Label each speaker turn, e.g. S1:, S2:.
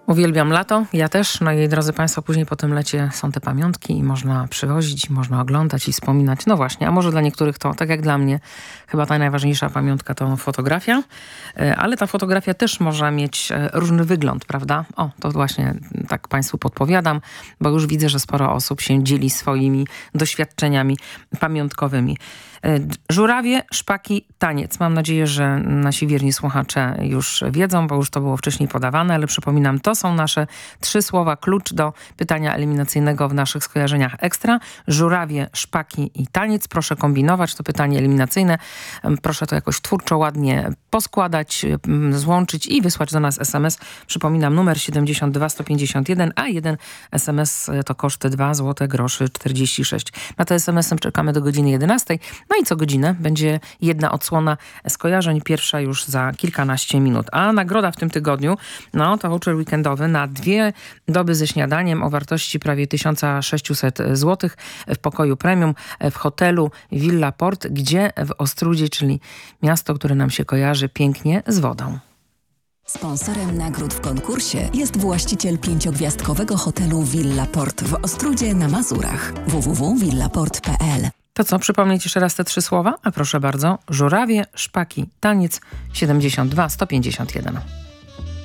S1: Uwielbiam lato, ja też. No i drodzy Państwo, później po tym lecie są te pamiątki i można przywozić, można oglądać i wspominać. No właśnie, a może dla niektórych to, tak jak dla mnie, chyba ta najważniejsza pamiątka to fotografia, ale ta fotografia też może mieć różny wygląd, prawda? O, to właśnie tak Państwu podpowiadam, bo już widzę, że sporo osób się dzieli swoimi doświadczeniami pamiątkowymi. Żurawie, szpaki, taniec. Mam nadzieję, że nasi wierni słuchacze już wiedzą, bo już to było wcześniej podawane, ale przypominam, to są nasze 3 słowa klucz do pytania eliminacyjnego w naszych skojarzeniach ekstra. Żurawie, szpaki i taniec. Proszę kombinować to pytanie eliminacyjne. Proszę to jakoś twórczo, ładnie poskładać, złączyć i wysłać do nas SMS. Przypominam, numer 72 151, a jeden SMS to koszty 2 zł groszy 46. Na te SMS-y czekamy do godziny 11. No i co godzinę będzie jedna odsłona skojarzeń, pierwsza już za kilkanaście minut. A nagroda w tym tygodniu, no to voucher weekendowy na 2 doby ze śniadaniem o wartości prawie 1600 zł w pokoju premium w hotelu Villa Port, gdzie w Ostródzie, czyli miasto, które nam się kojarzy pięknie z wodą.
S2: Sponsorem nagród w konkursie jest właściciel 5-gwiazdkowego hotelu Villa Port w Ostródzie na Mazurach. www.villaport.pl.
S1: To co, przypomnieć jeszcze raz te 3 słowa? A proszę bardzo, żurawie, szpaki, taniec 72 151.